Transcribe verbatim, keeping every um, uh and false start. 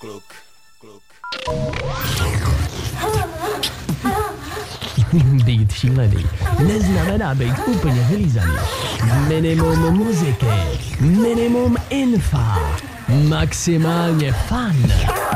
kluk, kluk. Být šílený neznamená být úplně vylízaný. Minimum muziky, minimum infa, maximálně fun.